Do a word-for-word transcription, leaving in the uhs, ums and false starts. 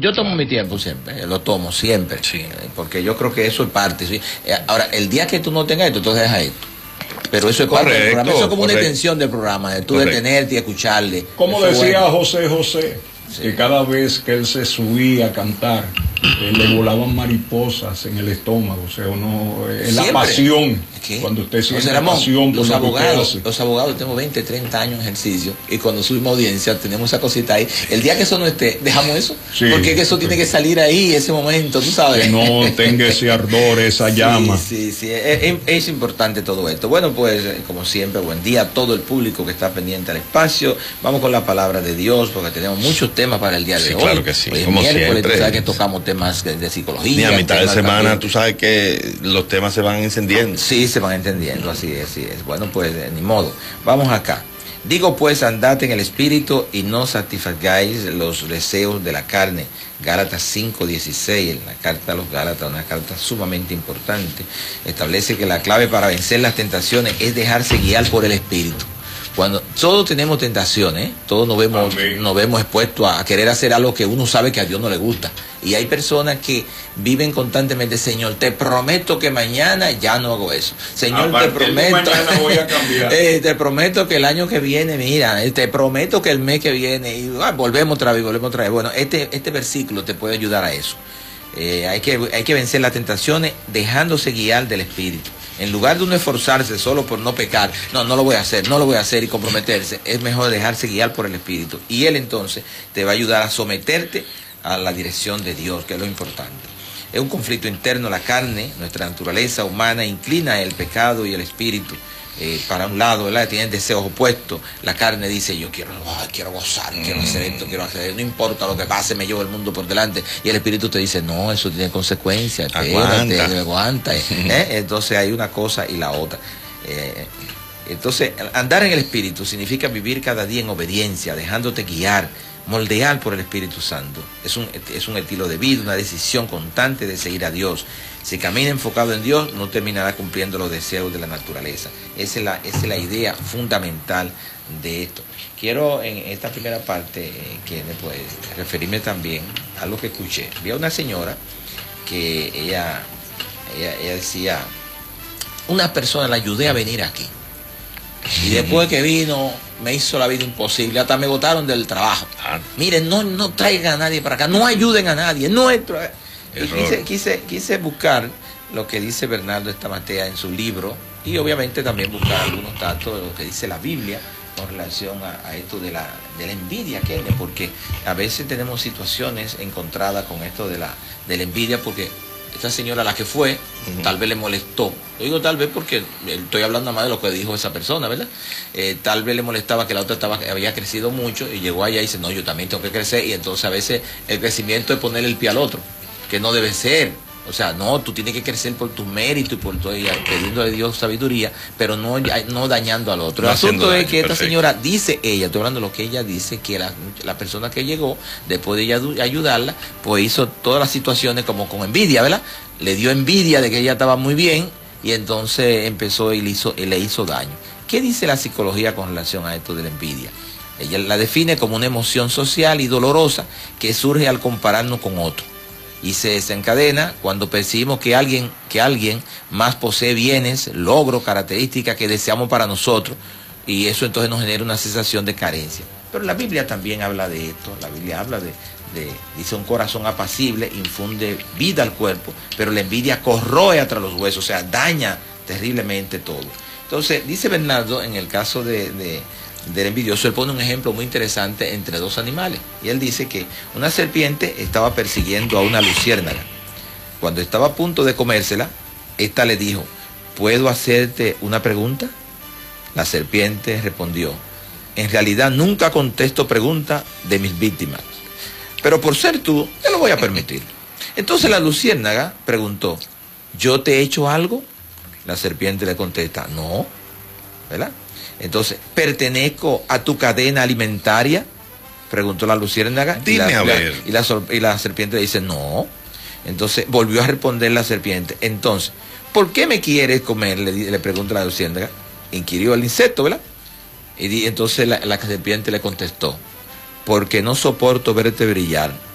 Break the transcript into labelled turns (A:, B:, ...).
A: yo tomo mi tiempo siempre, lo tomo siempre, sí. Porque yo creo que eso es parte. ¿Sí? Ahora, el día que tú no tengas esto, tú dejas esto. Pero eso es
B: correcto,
A: parte del programa, eso es como
B: correcto.
A: una extensión del programa, de tú correcto. detenerte y escucharle.
C: Como decía bueno. José José, sí. que cada vez que él se subía a cantar, eh, le volaban mariposas en el estómago, o sea, uno, es la pasión. ¿Qué? Cuando usted siente
A: o sea, Ramón,
C: pasión por
A: los
C: lo
A: abogados,
C: que hace.
A: los abogados tenemos veinte, treinta años en ejercicio y cuando subimos audiencia tenemos esa cosita ahí. El día que eso no esté, dejamos eso, sí, porque eso sí. tiene que salir ahí, ese momento, tú sabes.
C: Que no tenga ese ardor, esa llama.
A: Sí, sí, sí, es, es importante todo esto. Bueno, pues, como siempre, buen día a todo el público que está pendiente al espacio. Vamos con la palabra de Dios, porque tenemos muchos temas para el día de
B: sí,
A: hoy.
B: Claro que sí,
A: pues,
B: como
A: miércoles,
B: siempre.
A: Tú sabes que tocamos temas de psicología.
B: Ni a mitad de semana,
A: también.
B: Tú sabes que los temas se van encendiendo.
A: Sí, se van entendiendo. Así es, así es. Bueno, pues eh, ni modo. Vamos acá. Digo pues, andad en el espíritu y no satisfagáis los deseos de la carne. Gálatas cinco dieciséis, la carta a los Gálatas, una carta sumamente importante. Establece que la clave para vencer las tentaciones es dejarse guiar por el espíritu. Cuando todos tenemos tentaciones, ¿eh? todos nos vemos, nos vemos expuestos a querer hacer algo que uno sabe que a Dios no le gusta. Y hay personas que viven constantemente, Señor, te prometo que mañana ya no hago eso. Señor, te prometo,
C: voy a cambiar.
A: eh, te prometo que el año que viene, mira, eh, te prometo que el mes que viene, y ah, volvemos otra vez, volvemos otra vez. Bueno, este, este versículo te puede ayudar a eso. Eh, hay que, hay que vencer las tentaciones dejándose guiar del Espíritu. En lugar de uno esforzarse solo por no pecar, no, no lo voy a hacer, no lo voy a hacer y comprometerse, es mejor dejarse guiar por el Espíritu. Y Él entonces te va a ayudar a someterte a la dirección de Dios, que es lo importante. Es un conflicto interno, la carne, nuestra naturaleza humana inclina el pecado y el espíritu eh, para un lado, ¿verdad? Tienen deseos opuestos. La carne dice, yo quiero, oh, quiero gozar, quiero hacer esto, quiero hacer esto, no importa lo que pase, me llevo el mundo por delante. Y el espíritu te dice, no, eso tiene consecuencias, espérate, aguanta. aguanta ¿eh? Entonces hay una cosa y la otra. Eh, entonces, andar en el espíritu significa vivir cada día en obediencia, dejándote guiar, moldear por el Espíritu Santo. Es un, es un estilo de vida, una decisión constante de seguir a Dios. Si camina enfocado en Dios, no terminará cumpliendo los deseos de la naturaleza. Esa es la, esa es la idea fundamental de esto. Quiero en esta primera parte, eh, que pues, referirme también a lo que escuché. Vi a una señora que ella, ella, ella decía, una persona la ayudé a venir aquí. Y después que vino, me hizo la vida imposible, hasta me botaron del trabajo. Ah. Miren, no, no traigan a nadie para acá, no ayuden a nadie, no es... Y quise, quise, quise buscar lo que dice Bernardo Estamatea en su libro, y obviamente también buscar algunos datos de lo que dice la Biblia con relación a, a esto de la, de la envidia, que porque a veces tenemos situaciones encontradas con esto de la, de la envidia, porque esta señora, la que fue, uh-huh. tal vez le molestó. Lo digo tal vez porque estoy hablando más de lo que dijo esa persona, ¿verdad? Eh, tal vez le molestaba que la otra estaba, había crecido mucho y llegó allá y dice, no, yo también tengo que crecer. Y entonces a veces el crecimiento es ponerle el pie al otro, que no debe ser. O sea, no, tú tienes que crecer por tu mérito y por tu, y pidiendo a Dios sabiduría, pero no, no dañando al otro. El asunto daño, es que perfecto. Esta señora dice, ella, estoy hablando de lo que ella dice, que la, la persona que llegó, después de ella ayudarla, pues hizo todas las situaciones como con envidia, ¿verdad? Le dio envidia de que ella estaba muy bien y entonces empezó y le hizo, y le hizo daño. ¿Qué dice la psicología con relación a esto de la envidia? Ella la define como una emoción social y dolorosa que surge al compararnos con otro. Y se desencadena cuando percibimos que alguien, que alguien más posee bienes, logros, características que deseamos para nosotros, y eso entonces nos genera una sensación de carencia. Pero la Biblia también habla de esto, la Biblia habla de, de dice, un corazón apacible infunde vida al cuerpo, pero la envidia corroe hasta los huesos, o sea, daña terriblemente todo. Entonces, dice Bernardo, en el caso de... de del envidioso, él pone un ejemplo muy interesante entre dos animales, y él dice que una serpiente estaba persiguiendo a una luciérnaga. Cuando estaba a punto de comérsela, esta le dijo, ¿puedo hacerte una pregunta? La serpiente respondió, en realidad nunca contesto preguntas de mis víctimas, pero por ser tú, te lo voy a permitir. Entonces la luciérnaga preguntó, ¿yo te he hecho algo? La serpiente le contesta, no, ¿verdad? Entonces, ¿pertenezco a tu cadena alimentaria? Preguntó la luciérnaga.
B: Dime
A: y la,
B: a ver.
A: Y la, y la serpiente le dice, no. Entonces, volvió a responder la serpiente. Entonces, ¿por qué me quieres comer? Le, le pregunta la luciérnaga. Inquirió el insecto, ¿verdad? Y di, entonces la, la serpiente le contestó, porque no soporto verte brillar.